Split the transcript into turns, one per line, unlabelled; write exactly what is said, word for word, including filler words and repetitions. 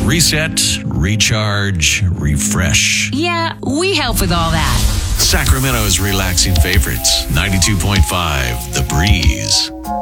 Reset, recharge, refresh.
Yeah, we help with all that.
Sacramento's relaxing favorites. ninety-two point five The Breeze.